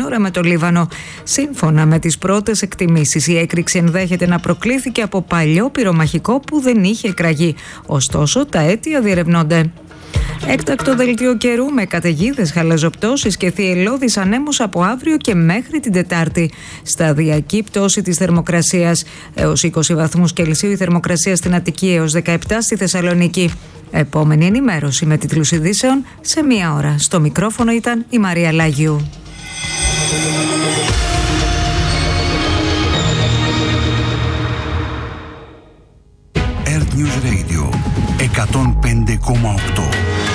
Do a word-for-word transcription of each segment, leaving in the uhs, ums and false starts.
σύνορα με το Λίβανο. Σύμφωνα με τις πρώτες εκτιμήσεις, η έκρηξη ενδέχεται να προκλήθηκε από παλιό πυρομαχικό που δεν είχε εκραγεί. Ωστόσο, τα αίτια διερευνώνται. Έκτακτο δελτίο καιρού με καταιγίδες, χαλαζοπτώσεις και θυελλώδης ανέμους από αύριο και μέχρι την Τετάρτη. Σταδιακή πτώση της θερμοκρασίας. Έως είκοσι βαθμούς Κελσίου η θερμοκρασία στην Αττική, έως δεκαεπτά στη Θεσσαλονίκη. Επόμενη ενημέρωση με τίτλους ειδήσεων σε μία ώρα. Στο μικρόφωνο ήταν η Μαρία Λάγιου. Earth News Radio εκατόν πέντε κόμμα οκτώ.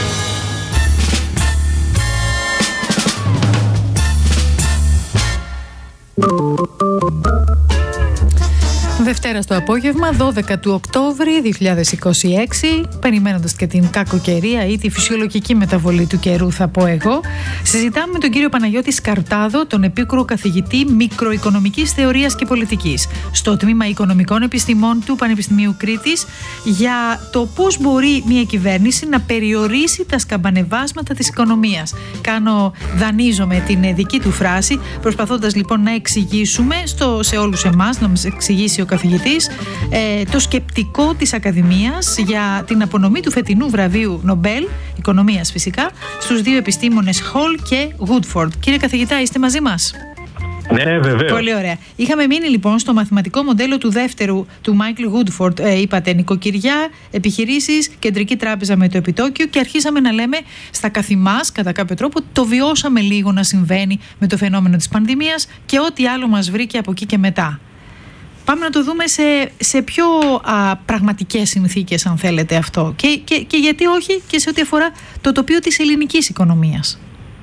Δευτέρα στο απόγευμα, δώδεκα του Οκτώβρη δύο χιλιάδες είκοσι έξι, περιμένοντας και την κακοκαιρία ή τη φυσιολογική μεταβολή του καιρού, θα πω εγώ, συζητάμε με τον κύριο Παναγιώτη Σκαρτάδο, τον επίκουρο καθηγητή μικροοικονομικής θεωρίας και πολιτικής στο τμήμα Οικονομικών Επιστημών του Πανεπιστημίου Κρήτης, για το πώς μπορεί μια κυβέρνηση να περιορίσει τα σκαμπανεβάσματα της οικονομίας. Κάνω, δανείζομαι την δική του φράση, προσπαθώντας λοιπόν να εξηγήσουμε στο, σε όλους εμάς, να μας εξηγήσει ο καθηγητής, ε, το σκεπτικό της Ακαδημίας για την απονομή του φετινού βραβείου Νομπέλ, οικονομίας φυσικά, στους δύο επιστήμονες Χολ και Woodford. Κύριε καθηγητά, είστε μαζί μας? Ναι, βεβαίως. Πολύ ωραία. Είχαμε μείνει λοιπόν στο μαθηματικό μοντέλο του δεύτερου, του Μάικλ Woodford. Ε, είπατε νοικοκυριά, επιχειρήσεις, κεντρική τράπεζα με το επιτόκιο, και αρχίσαμε να λέμε στα καθημάς, κατά κάποιο τρόπο, το βιώσαμε λίγο να συμβαίνει με το φαινόμενο της πανδημίας και ό,τι άλλο μας βρήκε από εκεί και μετά. Πάμε να το δούμε σε, σε πιο α, πραγματικές συνθήκες, αν θέλετε, αυτό. Και, και, και γιατί όχι και σε ό,τι αφορά το τοπίο της ελληνικής οικονομίας.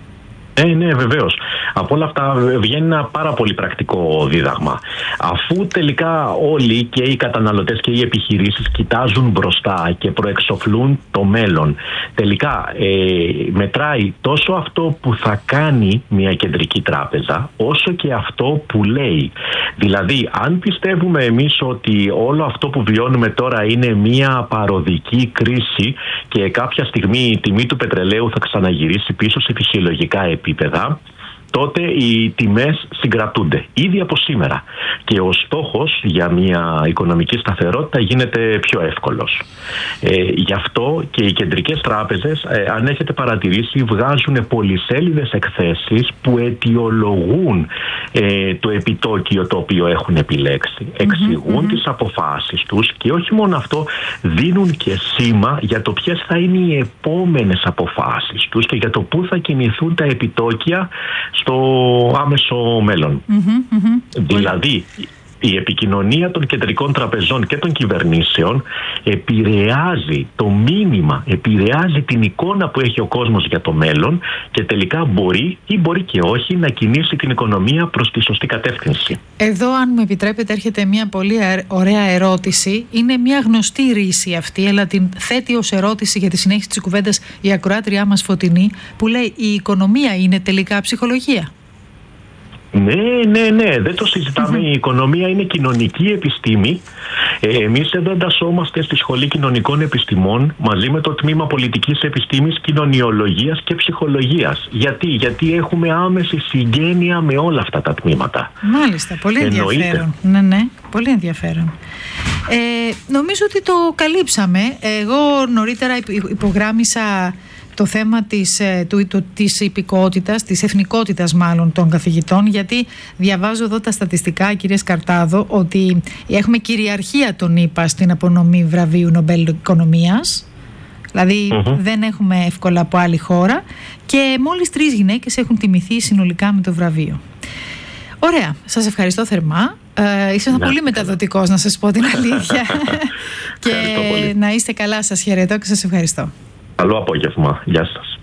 Ε, ναι, βεβαίως. Από όλα αυτά βγαίνει ένα πάρα πολύ πρακτικό δίδαγμα. Αφού τελικά όλοι, και οι καταναλωτές και οι επιχειρήσεις, κοιτάζουν μπροστά και προεξοφλούν το μέλλον, τελικά ε, μετράει τόσο αυτό που θα κάνει μια κεντρική τράπεζα, όσο και αυτό που λέει. Δηλαδή, αν πιστεύουμε εμείς ότι όλο αυτό που βιώνουμε τώρα είναι μια παροδική κρίση και κάποια στιγμή η τιμή του πετρελαίου θα ξαναγυρίσει πίσω σε φυσιολογικά επίπεδα, τότε οι τιμές συγκρατούνται ήδη από σήμερα και ο στόχος για μια οικονομική σταθερότητα γίνεται πιο εύκολος. Ε, γι' αυτό και οι κεντρικές τράπεζες, ε, αν έχετε παρατηρήσει, βγάζουν πολυσέλιδες εκθέσεις που αιτιολογούν ε, το επιτόκιο το οποίο έχουν επιλέξει. Mm-hmm, Εξηγούν mm-hmm. τις αποφάσεις τους και όχι μόνο αυτό, δίνουν και σήμα για το ποιες θα είναι οι επόμενες αποφάσεις τους και για το πού θα κινηθούν τα επιτόκια στο άμεσο μέλλον. Mm-hmm, mm-hmm. Δηλαδή, η επικοινωνία των κεντρικών τραπεζών και των κυβερνήσεων επηρεάζει το μήνυμα, επηρεάζει την εικόνα που έχει ο κόσμος για το μέλλον και τελικά μπορεί ή μπορεί και όχι να κινήσει την οικονομία προς τη σωστή κατεύθυνση. Εδώ, αν μου επιτρέπετε, έρχεται μια πολύ ωραία ερώτηση. Είναι μια γνωστή ρίση αυτή, αλλά την θέτει ως ερώτηση για τη συνέχιση της κουβέντας η ακροάτριά μας Φωτεινή, που λέει: η οικονομία είναι τελικά ψυχολογία? Ναι, ναι, ναι, δεν το συζητάμε. Mm-hmm. Η οικονομία είναι κοινωνική επιστήμη. Ε, εμείς εδώ εντασσόμαστε στη Σχολή Κοινωνικών Επιστημών μαζί με το Τμήμα Πολιτικής Επιστήμης, Κοινωνιολογίας και Ψυχολογίας. Γιατί, Γιατί έχουμε άμεση συγγένεια με όλα αυτά τα τμήματα. Μάλιστα, πολύ ενδιαφέρον. Εννοείται. Ναι, ναι, πολύ ενδιαφέρον. Ε, νομίζω ότι το καλύψαμε. Εγώ νωρίτερα υπογράμμισα το θέμα της, του, το, της υπηκότητας, της εθνικότητας μάλλον των καθηγητών, γιατί διαβάζω εδώ τα στατιστικά, κύριε Σκαρτάδο, ότι έχουμε κυριαρχία των ΗΠΑ στην απονομή βραβείου Νομπέλ Οικονομίας. Δηλαδή mm-hmm. δεν έχουμε εύκολα από άλλη χώρα και μόλις τρεις γυναίκες έχουν τιμηθεί συνολικά με το βραβείο. Ωραία, σας ευχαριστώ θερμά. Ε, ήσασταν πολύ μεταδοτικός, να σας πω την αλήθεια. Και να είστε καλά, σας χαιρετώ και σας ευχαριστώ. Καλό απόγευμα. Γεια σας.